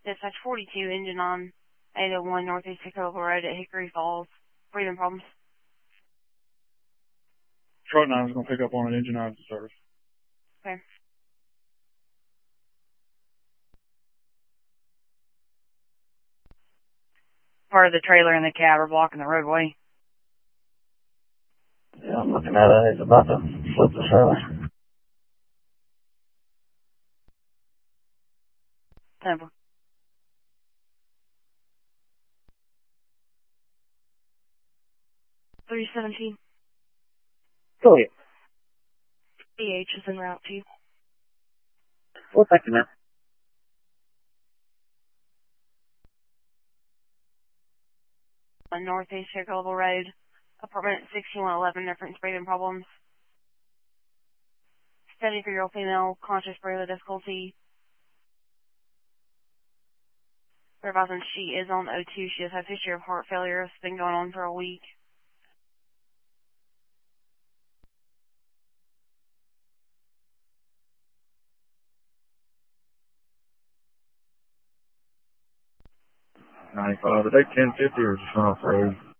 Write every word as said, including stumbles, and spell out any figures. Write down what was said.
Dispatch forty-two, engine on eight oh one Northeast Hickory Road at Hickory Falls. Breathing problems. Detroit nine is going to pick up on an engine on service. Okay. Part of the trailer and the cab are blocking the roadway. Yeah, I'm looking at it. It's about to flip the trailer. Temple. three seventeen. Go ahead. B H is en route to you. Well, thank you, man. On Northeast Hickory Road, apartment sixty-one eleven, reference breathing problems. seventy-three-year-old female, conscious breathing difficulty. Realizing she is on O two. She has had a history of heart failure. It's been going on for a week. ninety-five. Are they ten fifty or just off road?